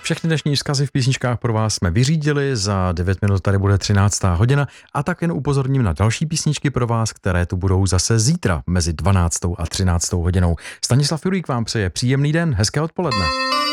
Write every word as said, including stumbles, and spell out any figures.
Všechny dnešní vzkazy v písničkách pro vás jsme vyřídili, za devět minut tady bude třináctá hodina a tak jen upozorním na další písničky pro vás, které tu budou zase zítra mezi dvanáctou a třináctou hodinou. Stanislav Jurík vám přeje příjemný den, hezké odpoledne.